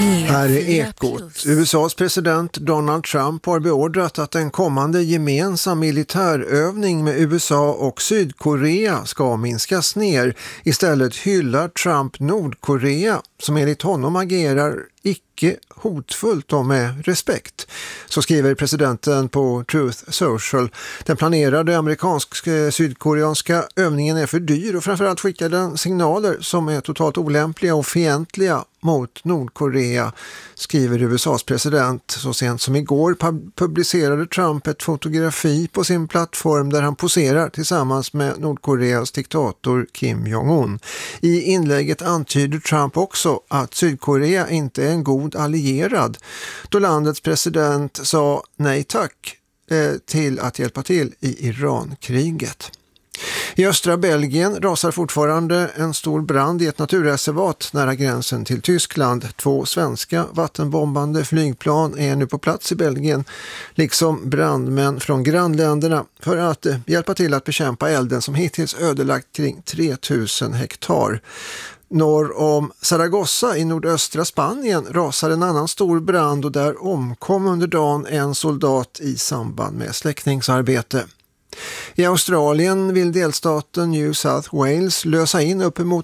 Här är Ekot. USAs president Donald Trump har beordrat att en kommande gemensam militärövning med USA och Sydkorea ska minskas ner. Istället hyllar Trump Nordkorea som enligt honom agerar icke hotfullt och med respekt. Så skriver presidenten på Truth Social. Den planerade amerikansk-sydkoreanska övningen är för dyr och framförallt skickar den signaler som är totalt olämpliga och fientliga mot Nordkorea, skriver USAs president. Så sent som igår publicerade Trump ett fotografi på sin plattform där han poserar tillsammans med Nordkoreas diktator Kim Jong-un. I inlägget antyder Trump också att Sydkorea inte är en god allierad, då landets president sa nej tack till att hjälpa till i Irankriget. I östra Belgien rasar fortfarande en stor brand i ett naturreservat nära gränsen till Tyskland. 2 svenska vattenbombande flygplan är nu på plats i Belgien, liksom brandmän från grannländerna för att hjälpa till att bekämpa elden som hittills ödelagt kring 3000 hektar. Norr om Zaragoza i nordöstra Spanien rasar en annan stor brand och där omkom under dagen en soldat i samband med släckningsarbete. I Australien vill delstaten New South Wales lösa in uppemot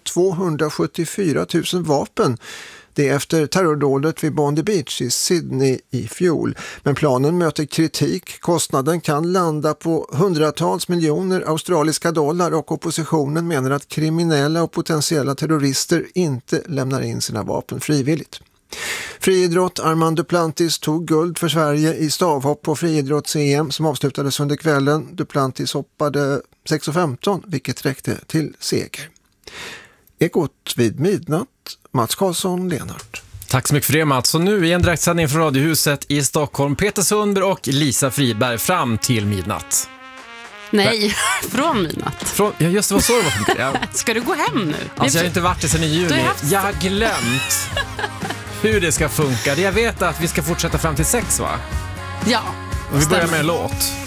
274 000 vapen. Det är efter terrordådet vid Bondi Beach i Sydney i fjol. Men planen möter kritik. Kostnaden kan landa på hundratals miljoner australiska dollar och oppositionen menar att kriminella och potentiella terrorister inte lämnar in sina vapen frivilligt. Friidrott. Armand Duplantis tog guld för Sverige i stavhopp på friidrotts-EM som avslutades under kvällen. Duplantis hoppade 6,15 vilket räckte till seger. Ekot vid midnatt. Mats Karlsson, Lenart. Tack så mycket för det, Mats. Så nu i en direktsändning från Radiohuset i Stockholm. Peter Sundberg och Lisa Friberg fram till midnatt. Nej, från midnatt. Ja, just det, var så det var. Ska du gå hem nu? Alltså jag har inte varit det sedan i juni. Jag har glömt hur det ska funka. Jag vet att vi ska fortsätta fram till 6, va? Ja. Och vi börjar med en låt.